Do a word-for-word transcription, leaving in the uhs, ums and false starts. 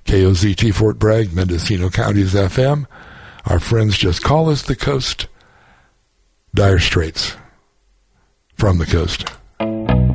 K O Z T Fort Bragg, Mendocino County's F M. Our friends just call us the coast. Dire Straits from the coast.